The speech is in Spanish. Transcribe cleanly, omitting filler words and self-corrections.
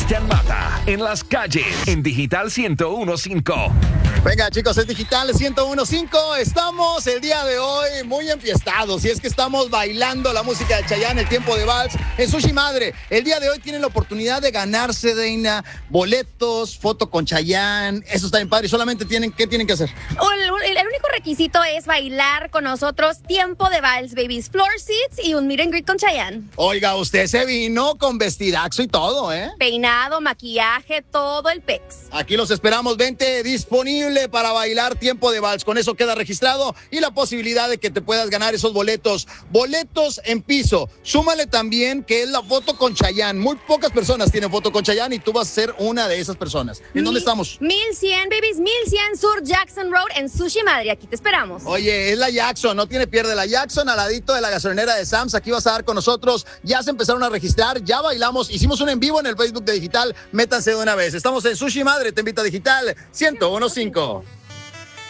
Cristian Mata en las calles en Digital 101.5. Venga, chicos, es Digital 101.5. Estamos el día de hoy muy enfiestados. Y es que estamos bailando la música de Chayanne, el tiempo de vals, en Sushi Madre. El día de hoy tienen la oportunidad de ganarse, Deina, boletos, foto con Chayanne. Eso está bien padre. Solamente ¿qué tienen que hacer? El único requisito es bailar con nosotros tiempo de vals, babies, floor seats y un meet and greet con Chayanne. Oiga, usted se vino con vestidaxo y todo, ¿eh? Peinado, maquillaje, todo el pex. Aquí los esperamos. Vente disponible para bailar tiempo de vals. Con eso queda registrado y la posibilidad de que te puedas ganar esos boletos. Boletos en piso. Súmale también que es la foto con Chayanne. Muy pocas personas tienen foto con Chayanne y tú vas a ser una de esas personas. ¿En dónde estamos? 1100, babies, 1100 Sur Jackson Road en Sushi Madre. Aquí te esperamos. Oye, es la Jackson, no tiene pierde. La Jackson al ladito de la gasolinera de Sam's. Aquí vas a dar con nosotros. Ya se empezaron a registrar, ya bailamos. Hicimos un en vivo en el Facebook de Digital. Métanse de una vez. Estamos en Sushi Madre. Te invita a Digital 101.5.